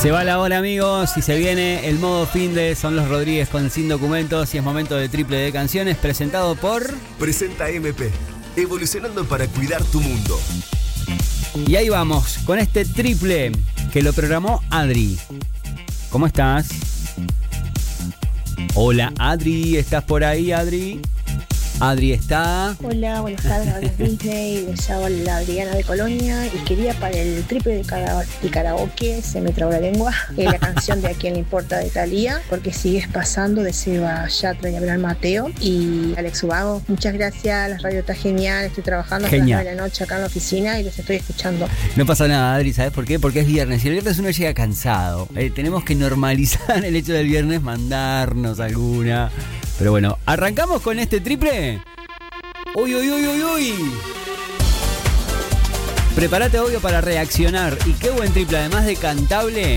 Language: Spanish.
Se va la hora, amigos, y se viene el modo fin de Son los Rodríguez con Sin Documentos y es momento de triple de canciones presentado por... Presenta MP, evolucionando para cuidar tu mundo. Y ahí vamos, con este triple que lo programó Adri. ¿Cómo estás? Hola, Adri, ¿estás por ahí, Adri? Adri está... Hola, buenas tardes, hola Disney, les habla la Adriana de Colonia y quería para el triple de karaoke, se me trabó la lengua, la canción de A quién le importa de Thalía, porque sigues pasando de Seba Yatra y Abraham Mateo y Alex Ubago. Muchas gracias, la radio está genial, estoy trabajando hasta las 9 de la noche acá en la oficina y los estoy escuchando. No pasa nada, Adri, ¿sabes por qué? Porque es viernes y el viernes uno llega cansado. Tenemos que normalizar el hecho del viernes, mandarnos alguna... Pero bueno, ¿arrancamos con este triple? ¡Uy, uy, uy, uy, uy! Prepárate, obvio, para reaccionar. Y qué buen triple, además de cantable.